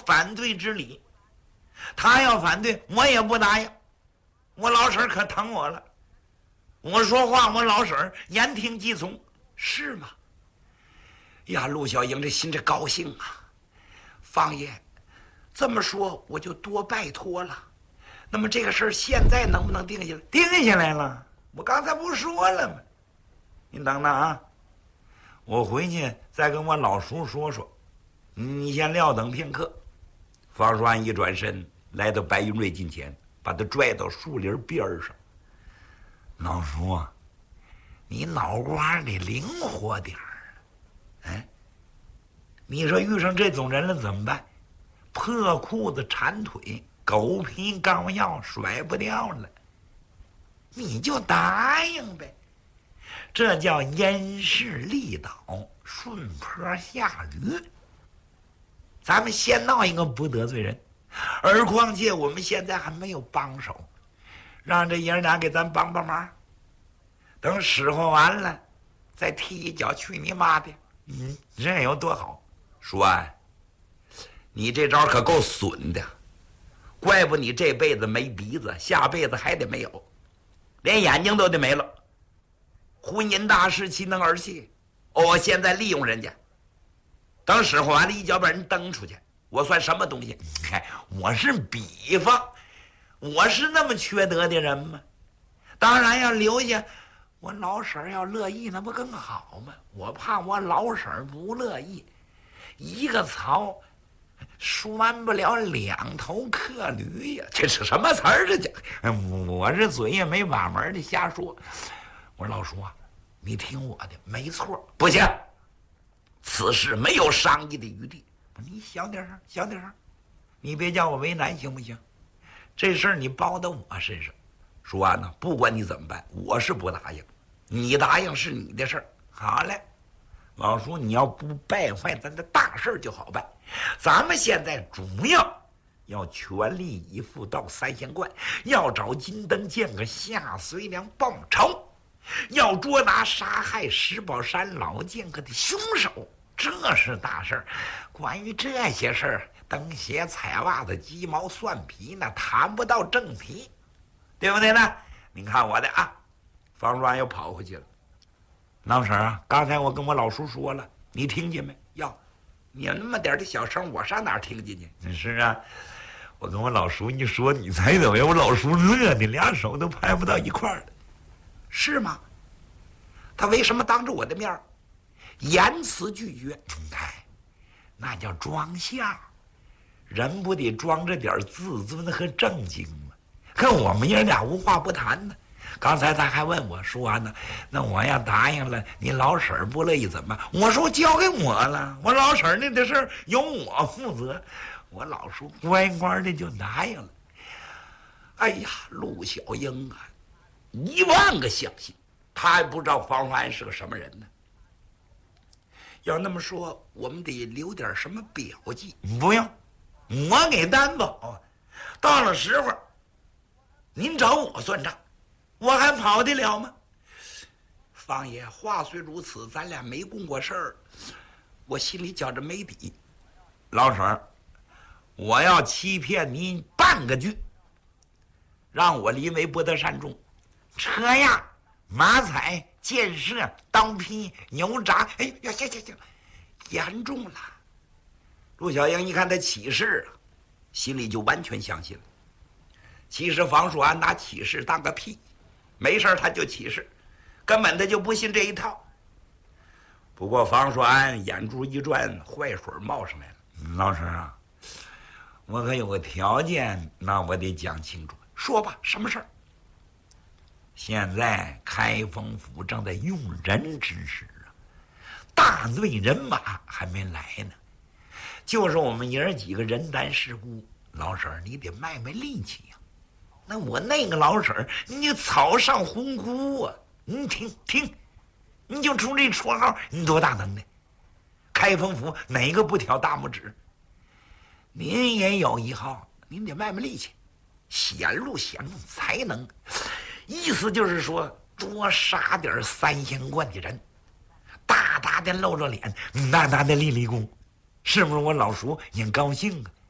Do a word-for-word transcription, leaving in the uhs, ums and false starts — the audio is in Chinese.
反对之理。他要反对，我也不答应。我老婶儿可疼我了，我说话我老婶儿言听计从，是吗？呀，陆小英这心这高兴啊！方爷这么说，我就多拜托了。那么这个事儿现在能不能定下来？定下来了，我刚才不说了吗？你等等啊，我回去再跟我老叔说说。你先撂等片刻。方叔安一转身来到白云瑞近前，把他拽到树林边上。老叔啊，你脑瓜得灵活点儿。哎，你说遇上这种人了怎么办？破裤子缠腿，狗皮膏药甩不掉了，你就答应呗。这叫因势利导，顺坡下驴。咱们先闹一个不得罪人，而况且我们现在还没有帮手，让这爷俩给咱帮帮忙。等使唤完了，再踢一脚去你妈的！嗯，这有多好？叔安，你这招可够损的，怪不你这辈子没鼻子，下辈子还得没有，连眼睛都得没了。婚姻大事岂能儿戏？我现在利用人家，等使唤完了，一脚把人蹬出去，我算什么东西？哎，我是比方，我是那么缺德的人吗？当然要留下。我老婶儿要乐意，那不更好吗？我怕我老婶儿不乐意，一个槽拴不了两头客驴呀！这是什么词儿？这叫我这嘴也没把门的瞎说。我说老叔啊，你听我的，没错，不行，此事没有商议的余地。你小点声，小点声，你别叫我为难，行不行？这事儿你包到我身上。说完呢，不管你怎么办，我是不答应。你答应是你的事儿。好嘞，老叔，你要不败坏咱的大事就好办。咱们现在主要要全力以赴到三仙观，要找金灯剑和夏随良报仇，要捉拿杀害石宝山老剑客的凶手，这是大事儿。关于这些事儿，蹬鞋踩袜子鸡毛蒜皮，那谈不到正题，对不对呢？你看我的啊。方叔安又跑回去了。老婶啊，刚才我跟我老叔说了，你听见没？哟，你那么点的小声，我上哪儿听进去？是啊，我跟我老叔一说，你猜怎么样？我老叔乐的俩手都拍不到一块儿了。是吗？他为什么当着我的面言辞拒绝？哎，那叫装相，人不得装着点自尊和正经吗？可我们爷俩无话不谈呢。刚才他还问我说完呢，那我要答应了，你老婶儿不乐意怎么办？我说交给我了，我老婶儿那的事儿由我负责。我老叔乖乖的就答应了。哎呀，陆小英啊，一万个相信，他还不知道方安是个什么人呢。要那么说，我们得留点什么表记？不用，我给担保。到了时候，您找我算账。我还跑得了吗？方爷，话虽如此，咱俩没共过事儿，我心里觉着没底。老婶儿，我要欺骗您半个句，让我临危不得善终。车呀、马踩、箭射、刀劈、牛铡，哎呀，行行行，严重了。陆小英一看他起誓了，心里就完全相信了。其实房叔安拿起誓当个屁。没事他就起誓，根本他就不信这一套。不过房叔安眼珠一转，坏水冒上来了。老婶啊，我可有个条件，那我得讲清楚。说吧，什么事儿？现在开封府正在用人之时啊，大队人马还没来呢，就是我们爷儿几个人单势孤。老婶儿，你得卖卖力气呀。那我那个老婶儿，你草上红菇啊！你听听，你就出这绰号，你多大能耐？开封府哪个不挑大拇指？您也有一号，您得卖卖力气，显露显露才能。意思就是说，多杀点三仙观的人，大大的露露脸，大大的立立功，是不是？我老叔也高兴啊。